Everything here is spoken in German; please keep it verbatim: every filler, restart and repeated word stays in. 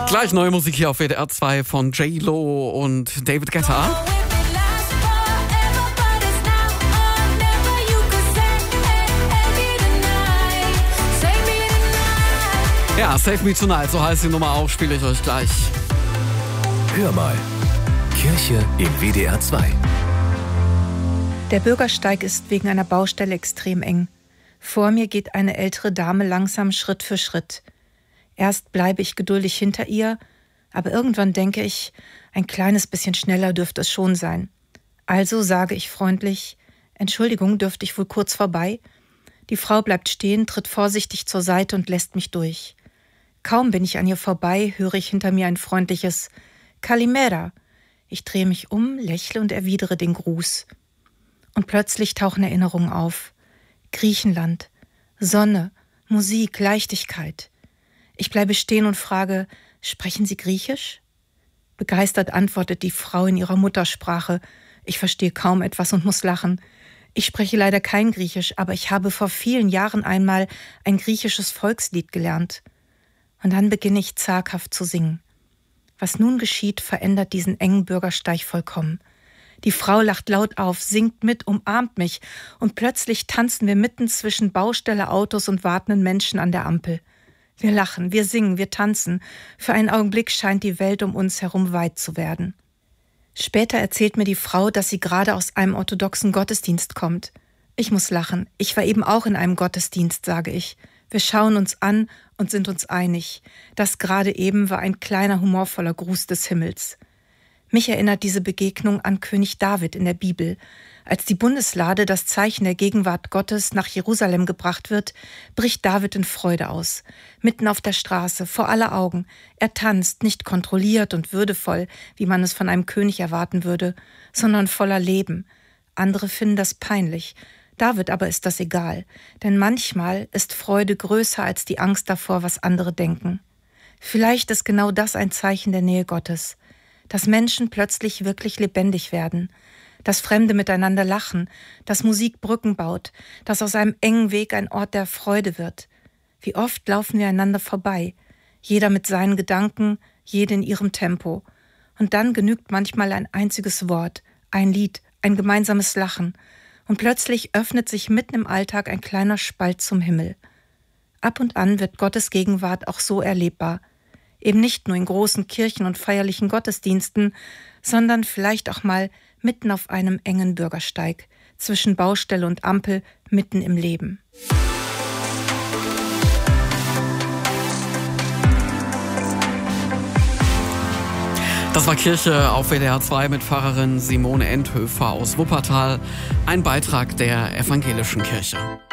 Gleich neue Musik hier auf W D R zwei von J-Lo und David Guetta. Ja, Save Me Tonight, so heißt die Nummer auch, spiele ich euch gleich. Hör mal, Kirche im W D R zwei. Der Bürgersteig ist wegen einer Baustelle extrem eng. Vor mir geht eine ältere Dame langsam Schritt für Schritt. Erst bleibe ich geduldig hinter ihr, aber irgendwann denke ich, ein kleines bisschen schneller dürfte es schon sein. Also sage ich freundlich, Entschuldigung, dürfte ich wohl kurz vorbei? Die Frau bleibt stehen, tritt vorsichtig zur Seite und lässt mich durch. Kaum bin ich an ihr vorbei, höre ich hinter mir ein freundliches Kalimera. Ich drehe mich um, lächle und erwidere den Gruß. Und plötzlich tauchen Erinnerungen auf. Griechenland, Sonne, Musik, Leichtigkeit. Ich bleibe stehen und frage, sprechen Sie Griechisch? Begeistert antwortet die Frau in ihrer Muttersprache. Ich verstehe kaum etwas und muss lachen. Ich spreche leider kein Griechisch, aber ich habe vor vielen Jahren einmal ein griechisches Volkslied gelernt. Und dann beginne ich zaghaft zu singen. Was nun geschieht, verändert diesen engen Bürgersteig vollkommen. Die Frau lacht laut auf, singt mit, umarmt mich und plötzlich tanzen wir mitten zwischen Baustelle, Autos und wartenden Menschen an der Ampel. Wir lachen, wir singen, wir tanzen. Für einen Augenblick scheint die Welt um uns herum weit zu werden. Später erzählt mir die Frau, dass sie gerade aus einem orthodoxen Gottesdienst kommt. Ich muss lachen. Ich war eben auch in einem Gottesdienst, sage ich. Wir schauen uns an und sind uns einig. Das gerade eben war ein kleiner humorvoller Gruß des Himmels. Mich erinnert diese Begegnung an König David in der Bibel. Als die Bundeslade, das Zeichen der Gegenwart Gottes, nach Jerusalem gebracht wird, bricht David in Freude aus. Mitten auf der Straße, vor aller Augen. Er tanzt, nicht kontrolliert und würdevoll, wie man es von einem König erwarten würde, sondern voller Leben. Andere finden das peinlich. David aber ist das egal, denn manchmal ist Freude größer als die Angst davor, was andere denken. Vielleicht ist genau das ein Zeichen der Nähe Gottes, dass Menschen plötzlich wirklich lebendig werden, dass Fremde miteinander lachen, dass Musik Brücken baut, dass aus einem engen Weg ein Ort der Freude wird. Wie oft laufen wir einander vorbei, jeder mit seinen Gedanken, jede in ihrem Tempo. Und dann genügt manchmal ein einziges Wort, ein Lied, ein gemeinsames Lachen. Und plötzlich öffnet sich mitten im Alltag ein kleiner Spalt zum Himmel. Ab und an wird Gottes Gegenwart auch so erlebbar. Eben nicht nur in großen Kirchen und feierlichen Gottesdiensten, sondern vielleicht auch mal mitten auf einem engen Bürgersteig, zwischen Baustelle und Ampel, mitten im Leben. Das war Kirche auf W D R zwei mit Pfarrerin Simone Endhöfer aus Wuppertal. Ein Beitrag der Evangelischen Kirche.